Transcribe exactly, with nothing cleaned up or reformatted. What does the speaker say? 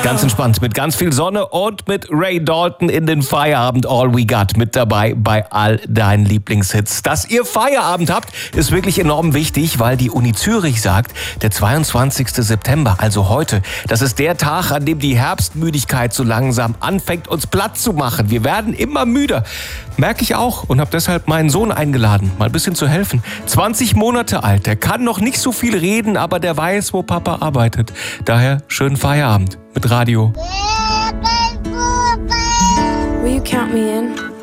Ganz entspannt, mit ganz viel Sonne und mit Ray Dalton in den Feierabend All We Got mit dabei bei all deinen Lieblingshits. Dass ihr Feierabend habt, ist wirklich enorm wichtig, weil die Uni Zürich sagt, der zweiundzwanzigsten September, also heute, das ist der Tag, an dem die Herbstmüdigkeit so langsam anfängt, uns platt zu machen. Wir werden immer müder. Merke ich auch und habe deshalb meinen Sohn eingeladen, mal ein bisschen zu helfen. zwanzig Monate alt, der kann noch nicht so viel reden, aber der weiß, wo Papa arbeitet. Daher schönen Feierabend mit Radio. Will you count me in?